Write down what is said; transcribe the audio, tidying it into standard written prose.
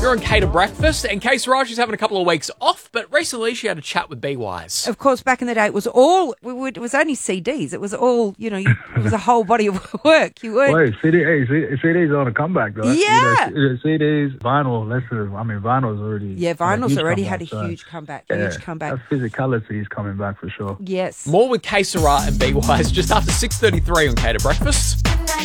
You're on Cater Breakfast, and Kay Saraj is having a couple of weeks off, but recently she had a chat with B-Wise. Of course, back in the day, it was only CDs. It was all, it was a whole body of work. You weren't... Wait, CDs on a comeback, though. Yeah. CDs, vinyl, vinyl's already... Yeah, vinyl's already comeback, had a huge comeback. That physicality is coming back for sure. Yes. More with Kay Saraj and B-Wise just after 6:33 on Cater Breakfast.